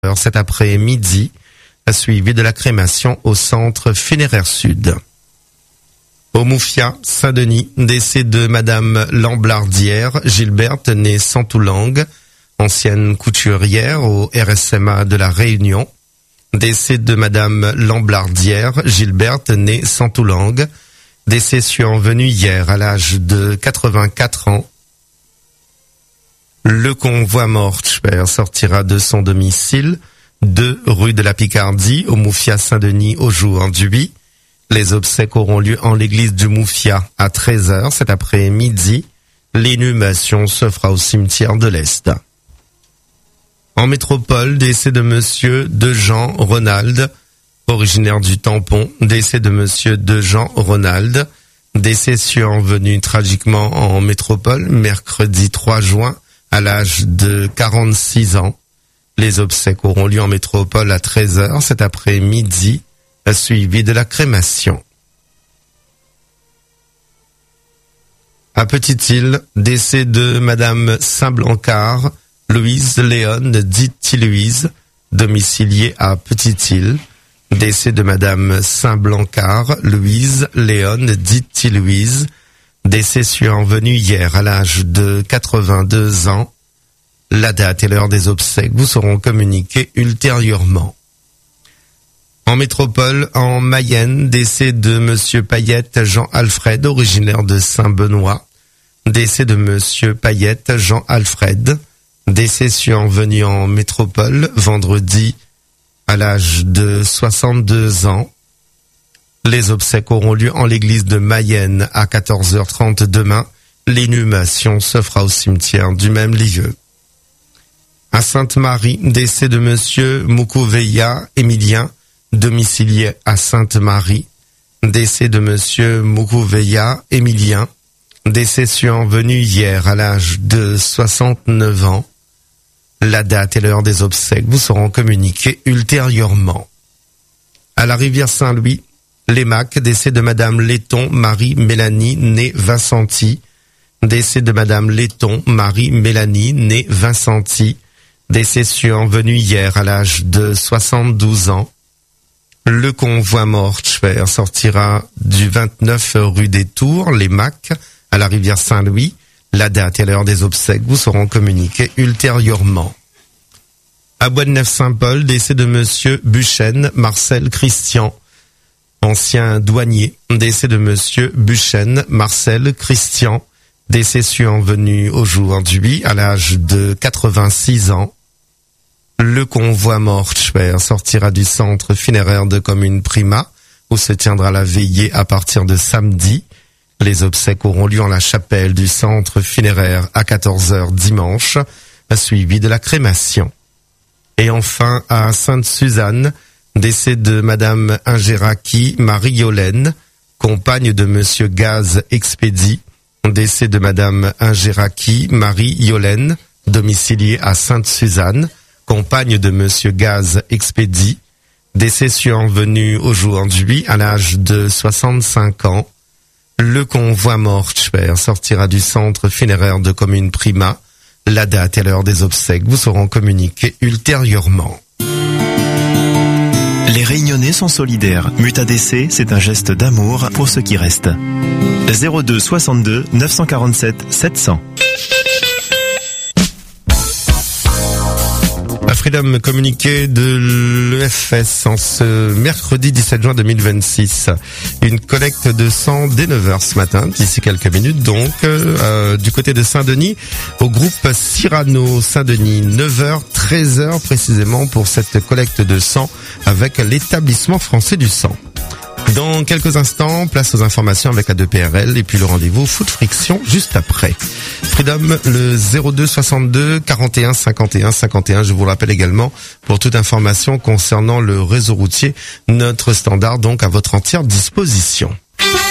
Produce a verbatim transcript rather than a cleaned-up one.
cet après-midi, suivi de la crémation au centre funéraire sud. Au Moufia, Saint-Denis, décès de Madame Lamblardière, Gilberte, née Santoulang, ancienne couturière au R S M A de la Réunion. Décès de Madame Lamblardière, Gilberte, née Santoulang, décès survenu hier à l'âge de quatre-vingt-quatre ans. Le convoi mortuaire sortira de son domicile, deux rue de la Picardie, au Moufia Saint-Denis, au jour du huit. Les obsèques auront lieu en l'église du Moufia à treize heures cet après-midi. L'inhumation se fera au cimetière de l'Est. En métropole, décès de monsieur Dejean Ronald, originaire du Tampon. Décès de monsieur Dejean Ronald, décès survenu tragiquement en métropole, mercredi trois juin, à l'âge de quarante-six ans. Les obsèques auront lieu en métropole à treize heures cet après-midi, suivi de la crémation. À Petite-Île, décès de Madame Saint-Blancard, Louise Léonne, dite Louise, domiciliée à Petite-Île. Décès de Madame Saint-Blancard, Louise Léonne, dite Louise, décès survenu hier à l'âge de quatre-vingt-deux ans. La date et l'heure des obsèques vous seront communiquées ultérieurement. En métropole, en Mayenne, décès de Monsieur Payette Jean-Alfred, originaire de Saint-Benoît. Décès de Monsieur Payette Jean-Alfred, décès survenu en métropole, vendredi, à l'âge de soixante-deux ans. Les obsèques auront lieu en l'église de Mayenne à quatorze heures trente demain. L'inhumation se fera au cimetière du même lieu. À Sainte-Marie, décès de Monsieur Moukouveya Émilien, domicilié à Sainte-Marie. Décès de Monsieur Moukouveya Émilien, décès survenu hier à l'âge de soixante-neuf ans. La date et l'heure des obsèques vous seront communiquées ultérieurement. À la rivière Saint-Louis, l'Emac, décès de Madame Letton Marie Mélanie, née Vincenti. Décès de Madame Letton Marie Mélanie, née Vincenti. Décès survenu hier à l'âge de soixante-douze ans. Le convoi mortuaire sortira du vingt-neuf rue des Tours, les Macs, à la rivière Saint-Louis. La date et l'heure des obsèques vous seront communiquées ultérieurement. À Bois-de-Neuf-Saint-Paul, décès de Monsieur Buchen Marcel Christian, ancien douanier. Décès de Monsieur Buchen Marcel Christian, décès survenu aujourd'hui à l'âge de quatre-vingt-six ans. Le convoi mortuaire sortira du centre funéraire de commune Prima, où se tiendra la veillée à partir de samedi. Les obsèques auront lieu en la chapelle du centre funéraire à quatorze heures dimanche, suivi de la crémation. Et enfin, à Sainte-Suzanne, décès de Madame Ingéraki Marie-Yolaine, compagne de Monsieur Gaz Expédie. Décès de Madame Ingéraki Marie-Yolaine, domiciliée à Sainte-Suzanne, compagne de Monsieur Gaz Expédie, décès survenu aujourd'hui à l'âge de soixante-cinq ans. Le convoi mortuaire sortira du centre funéraire de commune Prima. La date et l'heure des obsèques vous seront communiquées ultérieurement. Les Réunionnais sont solidaires. Mutadc, c'est un geste d'amour pour ceux qui restent. zéro deux soixante-deux neuf cent quarante-sept sept cents. La Freedom communiqué de l'E F S en ce mercredi dix-sept juin deux mille vingt-six. Une collecte de sang dès neuf heures ce matin, d'ici quelques minutes donc, euh, du côté de Saint-Denis, au groupe Cyrano Saint-Denis, neuf heures, treize heures précisément pour cette collecte de sang avec l'établissement français du sang. Dans quelques instants, place aux informations avec la deux P R L et puis le rendez-vous Foot Friction juste après. Freedom, le zéro deux soixante-deux quarante et un cinquante et un cinquante et un. Je vous le rappelle également, pour toute information concernant le réseau routier, notre standard donc à votre entière disposition.